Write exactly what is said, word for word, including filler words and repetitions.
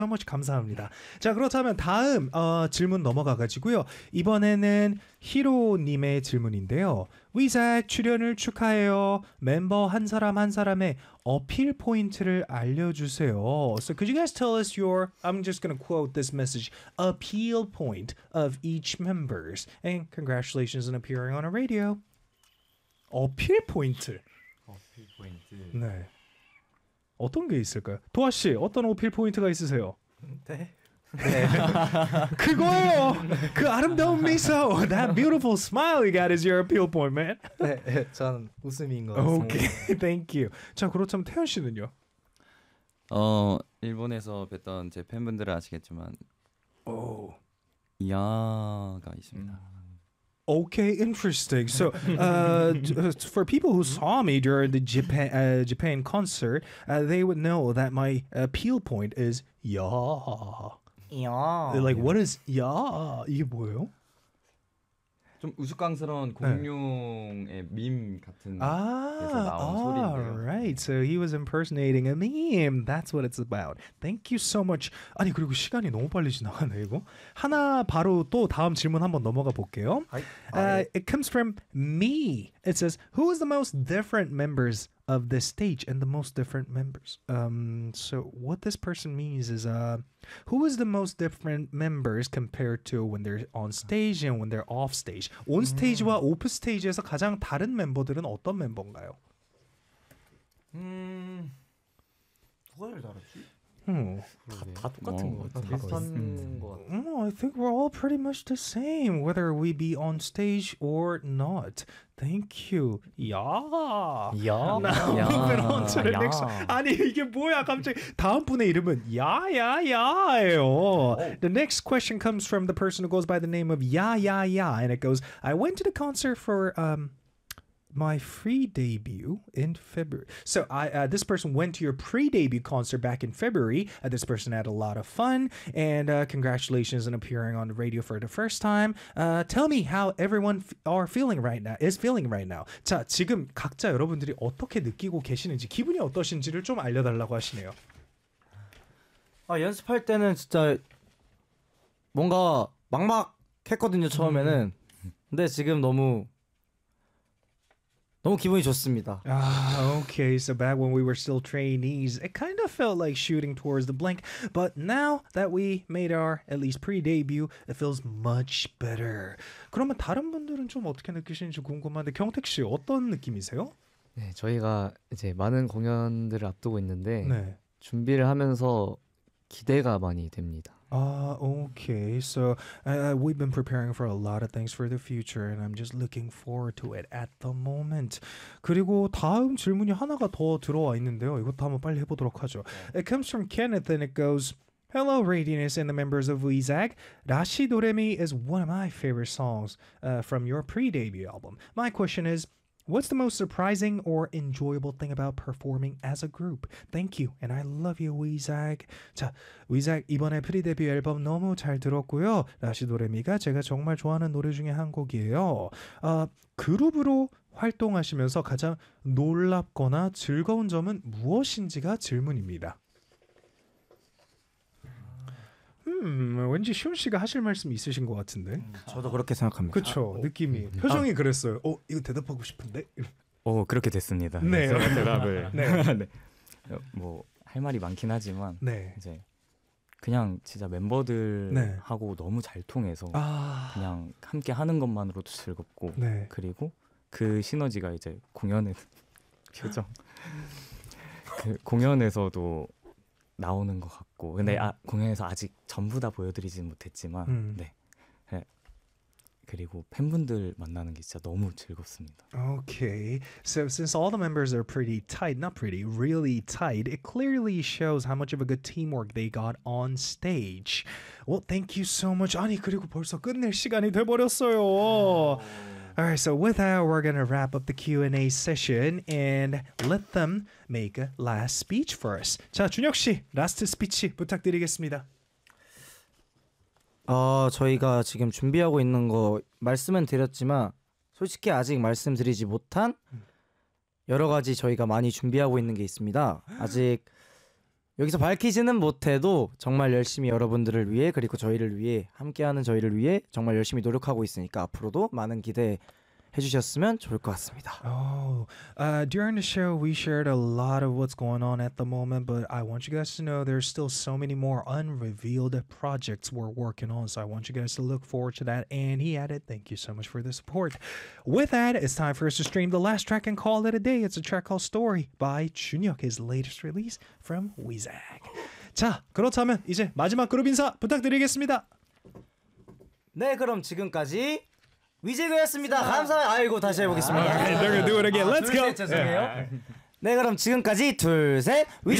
much 감사합니다. 자, 그렇다면 다음 어, 질문 넘어가가지고요. 이번에는 히로님의 질문인데요. 위작 출연을 축하해요. 멤버 한 사람 한 사람의 어필 포인트를 알려주세요. So could you guys tell us your, I'm just going to quote this message, appeal point of each members. And congratulations on appearing on a radio. 어필 포인트. 어필 포인트. 네. 어떤 게 있을까요? 도아 씨, 어떤 어필 포인트가 있으세요? 네. 네. 그거예요. 그 아름다운 미소. That beautiful smile you got is your appeal point, man. 네, 전 웃음인 것 같습니다. Okay, thank you. 자, 그렇다면 태연 씨는요? 어, 일본에서 뵀던 제 팬분들은 아시겠지만 오. 야가 있습니다. Okay, interesting. So, uh, for people who saw me during the Japan uh, Japan concert, uh, they would know that my appeal point is 야. 야. They're like, what is 야? 이게 뭐예요? 좀 우스꽝스러운 공룡의 밈 같은 Ah, 데서 나온 소리인데요. right. So he was impersonating a meme. That's what it's about. Thank you so much. 아니 그리고 시간이 너무 빨리 지나가네 이거. 하나 바로 또 다음 질문 한번 넘어가 볼게요. Uh, it comes from me. It says, who is the most different members of this stage and the most different members? Um, so what this person means is, uh, who is the most different members compared to when they're on stage and when they're off stage? On stage와 off stage에서 가장 다른 멤버들은 어떤 멤버인가요? 음, 누가 제일 다르지? Hmm. 다 똑같은 어, 것 같아. 다 비슷한 것 같아. Oh, I think we're all pretty much the same, whether we be on stage or not. Thank you. 야. 야. Now 야. moving on to the 야. next one. 아니 이게 뭐야 갑자기 다음 분의 이름은 야야야예요. The next question comes from the person who goes by the name of 야야야, and it goes, I went to the concert for um my free debut in February. So I uh, this person went to your pre-debut concert back in February. Uh, this person had a lot of fun, and uh, congratulations on appearing on the radio for the first time. Uh, tell me how everyone f- are feeling right now. Is feeling right now. 자, 지금 각자 여러분들이 어떻게 느끼고 계시는지 기분이 어떠신지를 좀 알려달라고 하시네요. 아, 연습할 때는 진짜 뭔가 막막했거든요 처음에는. 근데 지금 너무 너무 기분이 좋습니다. Ah, okay. So back when we were still trainees, it kind of felt like shooting towards the blank. But now that we made our at least pre-debut, it feels much better. 그러면 다른 분들은 좀 어떻게 느끼시는지 궁금한데 경택 씨 어떤 느낌이세요? 네, 저희가 이제 많은 공연들을 앞두고 있는데 네. 준비를 하면서 기대가 많이 됩니다. Ah, okay. So uh, we've been preparing for a lot of things for the future, and I'm just looking forward to it at the moment. 그리고 다음 질문이 하나가 더 들어와 있는데요. 이것도 한번 빨리 해보도록 하죠. It comes from Kenneth, and it goes, Hello, Radiance and the members of Weezag. Rashi Doremi is one of my favorite songs uh, from your pre-debut album. My question is, what's the most surprising or enjoyable thing about performing as a group? Thank you, and I love you, Weezag. 자, Weezag 이번에 프리데뷔 앨범 너무 잘 들었고요. 라시도레미가 제가 정말 좋아하는 노래 중에 한 곡이에요. 어, 그룹으로 활동하시면서 가장 놀랍거나 즐거운 점은 무엇인지가 질문입니다. 음, 왠지 시훈 씨가 하실 말씀 있으신 것 같은데. 저도 그렇게 생각합니다. 그렇죠. 느낌이 표정이 그랬어요. 어, 이거 대답하고 싶은데. 어 그렇게 됐습니다. 네. 제가 대답을 네. 네. 뭐 할 말이 많긴 하지만 네. 이제 그냥 진짜 멤버들하고 네. 너무 잘 통해서 아, 그냥 함께 하는 것만으로도 즐겁고 네. 그리고 그 시너지가 이제 공연에 표정 그 공연에서도 나오는 것 같고 근데 음. 아, 공연에서 아직 전부 다 보여드리진 못했지만 음. 네. 네. 그리고 팬분들 만나는 게 진짜 너무 즐겁습니다. Okay. So since all the members are pretty tight, not pretty, really tight, it clearly shows how much of a good teamwork they got on stage. Well, thank you so much. 아니, 그리고 벌써 끝낼 시간이 돼버렸어요. Alright, so with that, we're going to wrap up the Q and A session and let them make a last speech for us. 자, 준혁 씨, 라스트 스피치 부탁드리겠습니다. 어, 저희가 지금 준비하고 있는 거 말씀은 드렸지만 솔직히 아직 말씀드리지 못한 여러 가지 저희가 많이 준비하고 있는 게 있습니다. 아직 여기서 밝히지는 못해도 정말 열심히 여러분들을 위해 그리고 저희를 위해 함께하는 저희를 위해 정말 열심히 노력하고 있으니까 앞으로도 많은 기대해 주셨으면 좋을 것 같습니다. Oh, uh, during the show, we shared a lot of what's going on at the moment, but I want you guys to know there's still so many more unrevealed projects we're working on. So I want you guys to look forward to that. And he added, thank you so much for the support. With that, it's time for us to stream the last track and call it a day. It's a track called Story by Chunhyuk, his latest release from Wizag. 자, 그렇다면 이제 마지막 그룹 인사 부탁드리겠습니다. 네, 그럼 지금까지 위제그였습니다. 감사해요. 아이고 다시 해보겠습니다. They're gonna do it again. Let's 둘, go. 셋, 죄송해요. 네, 그럼 지금까지 둘, 셋, 위제